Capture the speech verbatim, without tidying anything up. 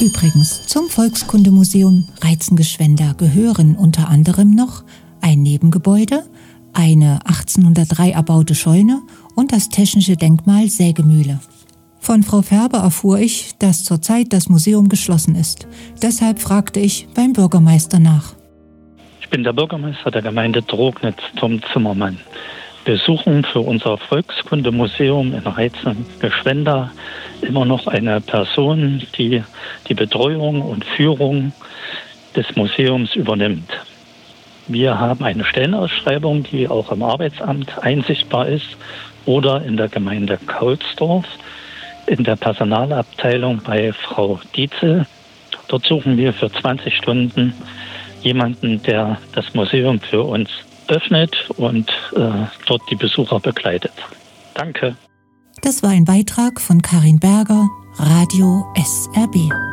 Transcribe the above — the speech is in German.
Übrigens, zum Volkskundemuseum Reizengeschwender gehören unter anderem noch ein Nebengebäude, eine achtzehnhundertdrei erbaute Scheune und das technische Denkmal Sägemühle. Von Frau Färber erfuhr ich, dass zurzeit das Museum geschlossen ist. Deshalb fragte ich beim Bürgermeister nach. Ich bin der Bürgermeister der Gemeinde Drognitz, Tom Zimmermann. Wir suchen für unser Volkskundemuseum in Reizengeschwender immer noch eine Person, die die Betreuung und Führung des Museums übernimmt. Wir haben eine Stellenausschreibung, die auch im Arbeitsamt einsichtbar ist oder in der Gemeinde Kaulsdorf in der Personalabteilung bei Frau Dietzel. Dort suchen wir für zwanzig Stunden jemanden, der das Museum für uns öffnet und äh, dort die Besucher begleitet. Danke. Das war ein Beitrag von Karin Berger, Radio S R B.